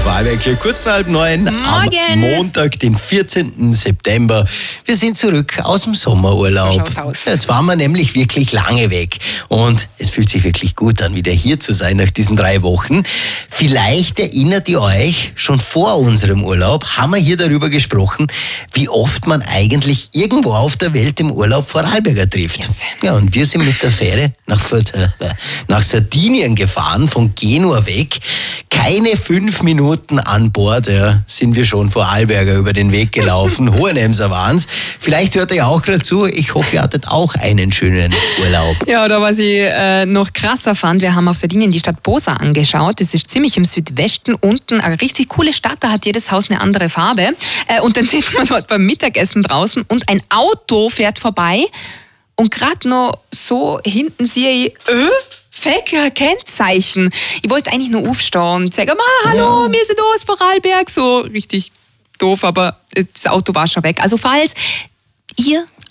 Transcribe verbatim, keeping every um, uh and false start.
Vorarlberg hier, kurz nach halb neun Morgen. am Montag, den vierzehnten September. Wir sind zurück aus dem Sommerurlaub. So schaut's aus. Jetzt waren wir nämlich wirklich lange weg und es fühlt sich wirklich gut an, wieder hier zu sein nach diesen drei Wochen. Vielleicht erinnert ihr euch, schon vor unserem Urlaub haben wir hier darüber gesprochen, wie oft man eigentlich irgendwo auf der Welt im Urlaub Vorarlberger trifft. Yes. Ja, und wir sind mit der Fähre nach, nach Sardinien gefahren, von Genua weg. Keine fünf Minuten an Bord, ja, sind wir schon Vorarlberger über den Weg gelaufen. Hohenemser waren's. Vielleicht hört ihr auch gerade zu. Ich hoffe, ihr hattet auch einen schönen Urlaub. Ja, oder was ich äh, noch krasser fand, wir haben auf Sardinien die Stadt Posa angeschaut. Das ist ziemlich im Südwesten unten, eine richtig coole Stadt, da hat jedes Haus eine andere Farbe. Äh, und dann sitzt man dort beim Mittagessen draußen und ein Auto fährt vorbei und gerade noch so hinten sehe ich, äh, Fake Kennzeichen. Ich wollte eigentlich nur aufstehen und sagen, ah, hallo, Ja. wir sind aus Vorarlberg. So richtig doof, aber das Auto war schon weg. Also falls ihr